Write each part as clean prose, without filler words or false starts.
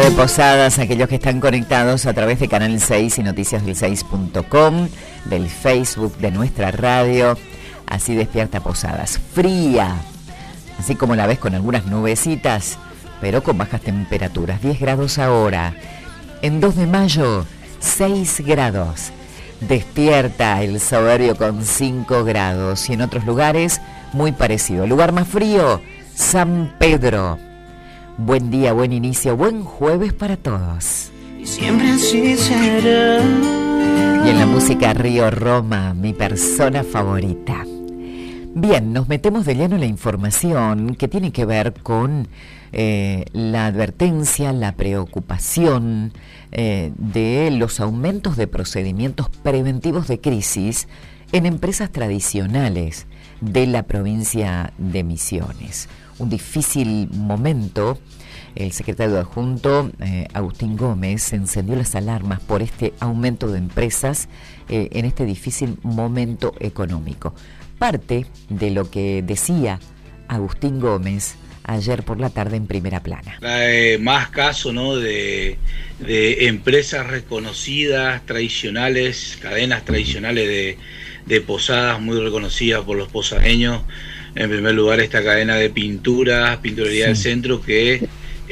de Posadas, aquellos que están conectados a través de Canal 6 y noticiasdel6.com, del Facebook de nuestra radio. Así despierta Posadas, fría, así como la ves, con algunas nubecitas, pero con bajas temperaturas. 10 grados ahora. En 2 de mayo, 6 grados. Despierta el Soberbio con 5 grados. Y en otros lugares, muy parecido. El lugar más frío, San Pedro. Buen día, buen inicio, buen jueves para todos. Y siempre así será. Y en la música, Río Roma, mi persona favorita. Bien, nos metemos de lleno en la información que tiene que ver con la advertencia, la preocupación de los aumentos de procedimientos preventivos de crisis en empresas tradicionales de la provincia de Misiones. Un difícil momento. El secretario adjunto, Agustín Gómez, encendió las alarmas por este aumento de empresas en este difícil momento económico. Parte de lo que decía Agustín Gómez ayer por la tarde en Primera Plana. Más casos, ¿no?, de empresas reconocidas, tradicionales, cadenas tradicionales de posadas muy reconocidas por los posadeños. En primer lugar, esta cadena de Pinturería del Centro, que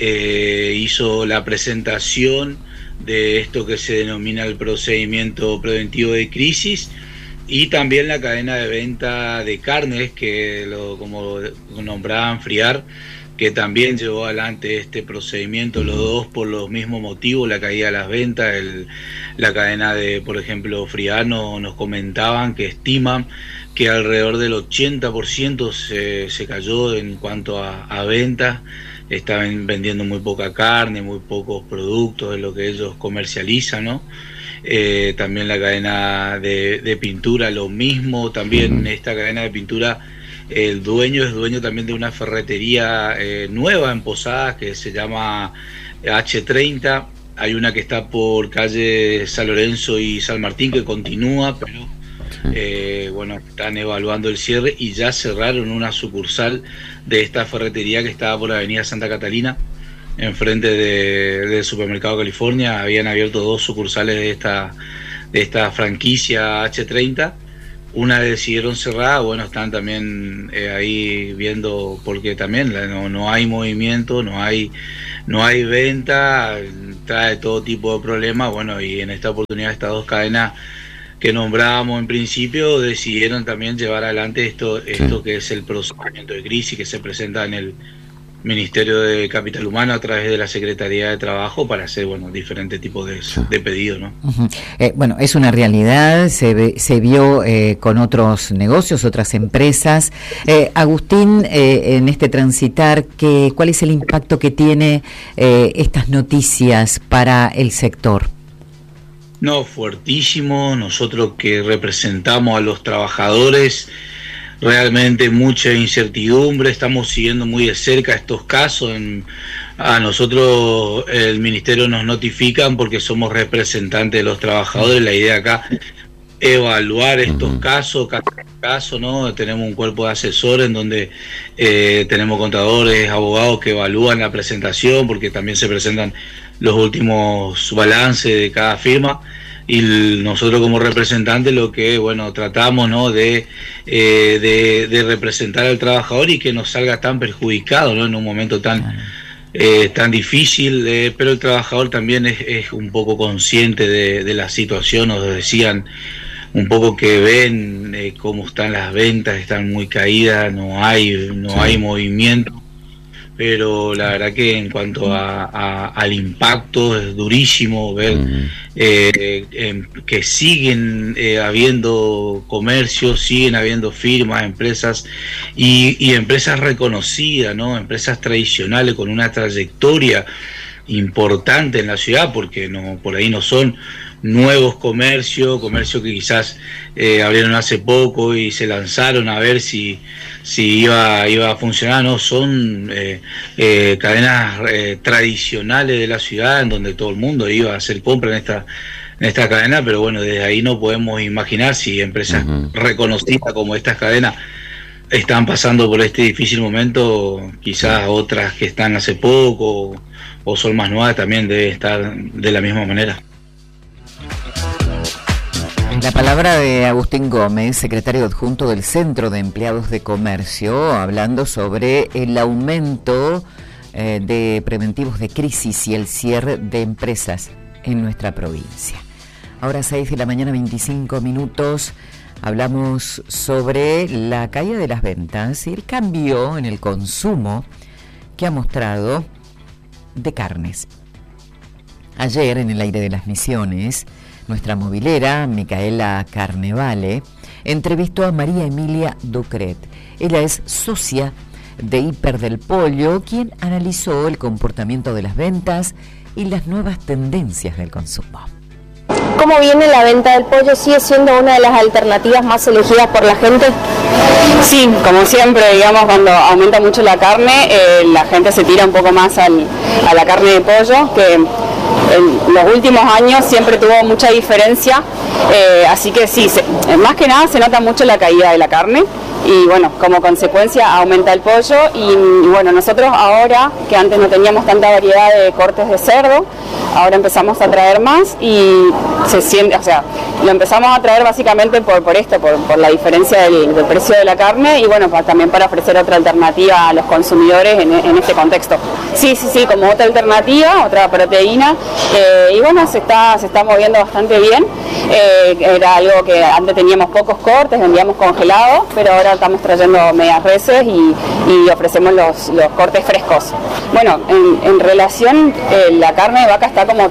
hizo la presentación de esto que se denomina el procedimiento preventivo de crisis, y también la cadena de venta de carnes, que como nombraban, Friar, que también llevó adelante este procedimiento, los dos por los mismos motivos, la caída de las ventas. La cadena de, por ejemplo, Friar nos comentaban que estiman que alrededor del 80% se cayó en cuanto a ventas. Estaban vendiendo muy poca carne, muy pocos productos de lo que ellos comercializan, ¿no? También la cadena de pintura, lo mismo. También esta cadena de pintura, el dueño es dueño también de una ferretería nueva en Posadas que se llama H30. Hay una que está por calle San Lorenzo y San Martín que continúa, pero bueno, están evaluando el cierre, y ya cerraron una sucursal de esta ferretería que estaba por la avenida Santa Catalina, enfrente del supermercado California. Habían abierto 2 sucursales de esta franquicia H30. Una decidieron cerrar. Bueno, están también ahí viendo, porque también no hay movimiento, no hay venta, trae todo tipo de problemas. Bueno, y en esta oportunidad estas 2 cadenas que nombrábamos en principio decidieron también llevar adelante esto que es el procedimiento de crisis que se presenta en el Ministerio de Capital Humano a través de la Secretaría de Trabajo, para hacer, bueno, diferentes tipos de pedidos, ¿no? Bueno, es una realidad, se vio con otros negocios, otras empresas. Agustín, en este transitar, ¿cuál es el impacto que tiene estas noticias para el sector? No, fuertísimo. Nosotros que representamos a los trabajadores, realmente mucha incertidumbre. Estamos siguiendo muy de cerca estos casos. A nosotros el ministerio nos notifican porque somos representantes de los trabajadores. La idea acá es evaluar estos casos, cada caso, ¿no? Tenemos un cuerpo de asesores en donde tenemos contadores, abogados que evalúan la presentación, porque también se presentan los últimos balances de cada firma. Y nosotros como representantes lo que, bueno, tratamos, ¿no?, de representar al trabajador y que no salga tan perjudicado, ¿no?, en un momento tan difícil, pero el trabajador también es un poco consciente de la situación. Nos decían un poco que ven cómo están las ventas, están muy caídas, no hay movimiento. Pero la verdad que en cuanto al impacto es durísimo ver que siguen habiendo comercios, siguen habiendo firmas, empresas y empresas reconocidas, ¿no? Empresas tradicionales con una trayectoria importante en la ciudad, porque por ahí no son nuevos comercios que quizás abrieron hace poco y se lanzaron a ver si iba a funcionar. No, son cadenas tradicionales de la ciudad, en donde todo el mundo iba a hacer compra en esta cadena, pero bueno, desde ahí no podemos imaginar si empresas reconocidas como estas cadenas están pasando por este difícil momento, quizás otras que están hace poco o Sol Más Nueva también debe estar de la misma manera. La palabra de Agustín Gómez, secretario adjunto del Centro de Empleados de Comercio, hablando sobre el aumento de preventivos de crisis y el cierre de empresas en nuestra provincia. Ahora 6 de la mañana, 25 minutos, hablamos sobre la caída de las ventas y el cambio en el consumo que ha mostrado de carnes. Ayer, en el aire de las Misiones, nuestra movilera, Micaela Carnevale, entrevistó a María Emilia Ducret. Ella es socia de Hiper del Pollo, quien analizó el comportamiento de las ventas y las nuevas tendencias del consumo. ¿Cómo viene la venta del pollo? ¿Sigue siendo una de las alternativas más elegidas por la gente? Sí, como siempre, digamos, cuando aumenta mucho la carne, la gente se tira un poco más a la carne de pollo, que en los últimos años siempre tuvo mucha diferencia, así que sí, más que nada se nota mucho la caída de la carne. Y bueno, como consecuencia aumenta el pollo y bueno, nosotros ahora, que antes no teníamos tanta variedad de cortes de cerdo, ahora empezamos a traer más y se siente, o sea, lo empezamos a traer básicamente por la diferencia del precio de la carne y bueno, también para ofrecer otra alternativa a los consumidores en este contexto. Sí, como otra alternativa, otra proteína, y bueno, se está moviendo bastante bien. Era algo que antes teníamos pocos cortes, vendíamos congelados, pero ahora estamos trayendo medias reses y ofrecemos los cortes frescos. Bueno, en relación, la carne de vaca está como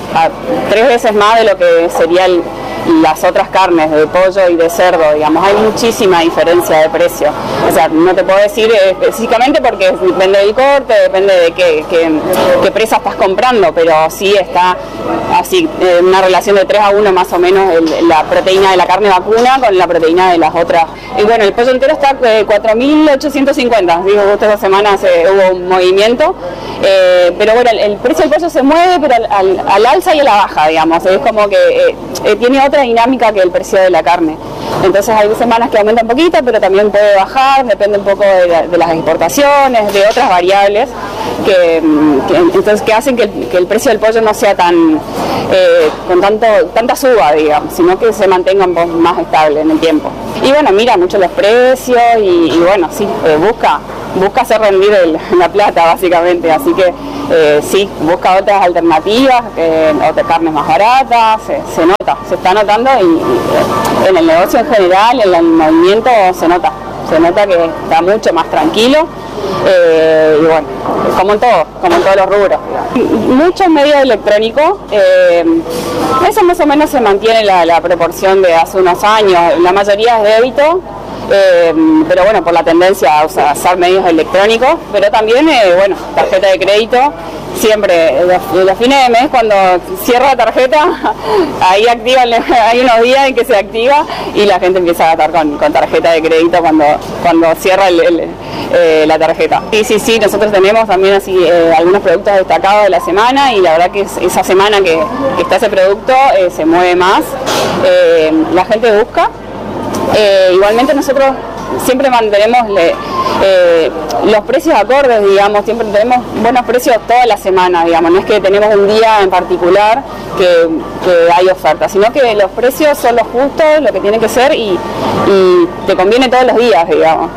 3 veces más de lo que serían las otras carnes de pollo y de cerdo, digamos, hay muchísima diferencia de precio. O sea, no te puedo decir específicamente porque depende del corte, depende de qué presa estás comprando, pero sí está así, una relación de 3-1 más o menos la proteína de la carne vacuna con la proteína de las otras. Y bueno, el pollo entero está 4.850, digo, esta semana hubo un movimiento, pero bueno, el precio del pollo se mueve, pero al alza y a la baja, digamos, es como que tiene otra dinámica que el precio de la carne. Entonces hay semanas que aumenta un poquito, pero también puede bajar, depende un poco de las exportaciones, de otras variables que hacen que el precio del pollo no sea tan con tanta suba, digamos, sino que se mantenga un poco más estable en el tiempo. Y bueno, mira mucho los precios y bueno, sí, busca hacer rendir la plata básicamente, así que sí, busca otras alternativas, otras carnes más baratas, se está notando y en el negocio en general, en el movimiento se nota que está mucho más tranquilo, y bueno, como en todos los rubros. Muchos medios electrónicos, eso más o menos se mantiene la proporción de hace unos años, la mayoría es débito, pero bueno, por la tendencia a usar medios electrónicos, pero también, bueno, tarjeta de crédito, siempre, los fines de mes, cuando cierra la tarjeta, ahí hay unos días en que se activa y la gente empieza a gastar con tarjeta de crédito cuando cierra la tarjeta. Sí, nosotros tenemos también así algunos productos destacados de la semana y la verdad que esa semana que está ese producto se mueve más, la gente busca. Igualmente nosotros siempre mantenemos los precios acordes, digamos, siempre tenemos buenos precios toda la semana, digamos, no es que tenemos un día en particular que hay oferta, sino que los precios son los justos, lo que tiene que ser y te conviene todos los días, digamos.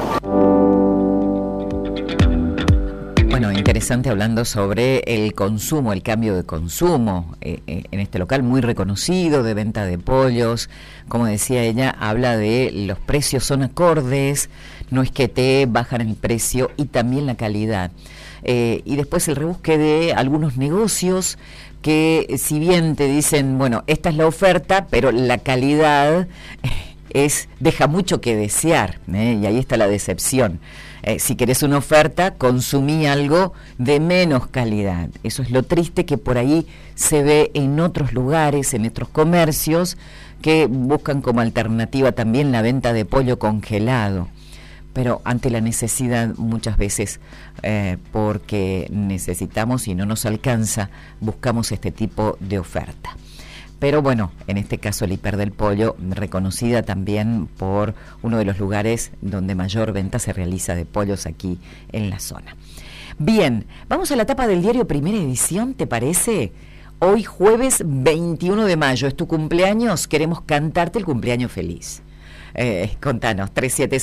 Bueno, interesante hablando sobre el consumo, el cambio de consumo en este local muy reconocido de venta de pollos. Como decía ella, habla de los precios son acordes, no es que te bajan el precio y también la calidad. Y después el rebusque de algunos negocios que si bien te dicen, bueno, esta es la oferta, pero la calidad deja mucho que desear, y ahí está la decepción. Si querés una oferta, consumí algo de menos calidad. Eso es lo triste que por ahí se ve en otros lugares, en otros comercios, que buscan como alternativa también la venta de pollo congelado. Pero ante la necesidad, muchas veces, porque necesitamos y no nos alcanza, buscamos este tipo de oferta. Pero bueno, en este caso el Hiper del Pollo, reconocida también por uno de los lugares donde mayor venta se realiza de pollos aquí en la zona. Bien, vamos a la tapa del diario Primera Edición, ¿te parece? Hoy jueves 21 de mayo, es tu cumpleaños, queremos cantarte el cumpleaños feliz. Contanos,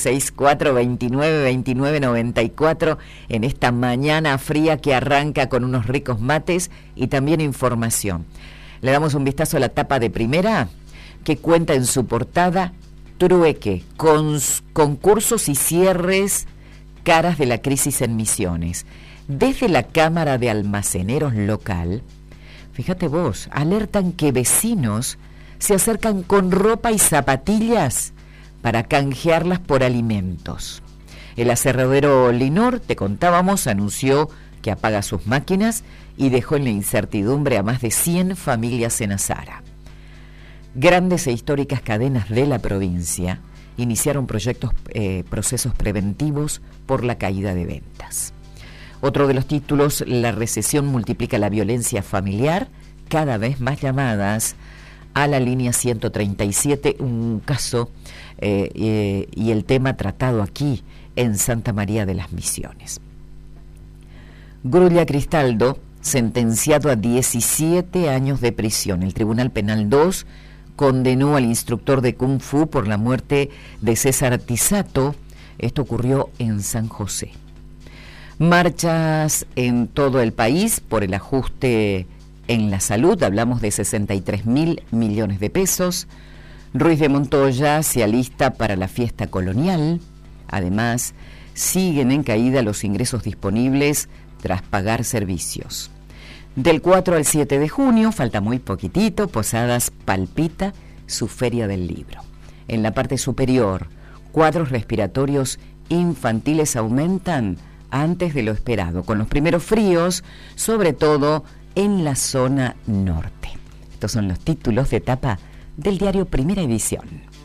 3764-292994, en esta mañana fría que arranca con unos ricos mates y también información. Le damos un vistazo a la tapa de Primera, que cuenta en su portada Trueque, con concursos y cierres, caras de la crisis en Misiones. Desde la Cámara de Almaceneros local, fíjate vos, alertan que vecinos se acercan con ropa y zapatillas para canjearlas por alimentos. El aserradero Linor, te contábamos, anunció que apaga sus máquinas y dejó en la incertidumbre a más de 100 familias en Azara. Grandes e históricas cadenas de la provincia iniciaron procesos preventivos por la caída de ventas. Otro de los títulos, la recesión multiplica la violencia familiar, cada vez más llamadas a la línea 137, un caso y el tema tratado aquí en Santa María de las Misiones. Grulla Cristaldo, sentenciado a 17 años de prisión. El Tribunal Penal 2 condenó al instructor de Kung Fu por la muerte de César Tisato. Esto ocurrió en San José. Marchas en todo el país por el ajuste en la salud, hablamos de 63.000 millones de pesos. Ruiz de Montoya se alista para la fiesta colonial. Además, siguen en caída los ingresos disponibles tras pagar servicios. Del 4 al 7 de junio, falta muy poquitito, Posadas palpita su Feria del Libro. En la parte superior, cuadros respiratorios infantiles aumentan antes de lo esperado, con los primeros fríos, sobre todo en la zona norte. Estos son los títulos de tapa del diario Primera Edición.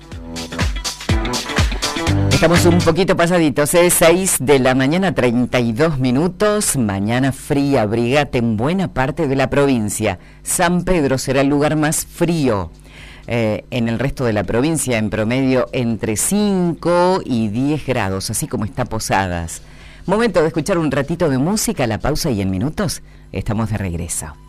Estamos un poquito pasaditos, 6 de la mañana, 32 minutos, mañana fría, abrigate en buena parte de la provincia. San Pedro será el lugar más frío. En el resto de la provincia, en promedio, entre 5 y 10 grados, así como está Posadas. Momento de escuchar un ratito de música, la pausa y en minutos estamos de regreso.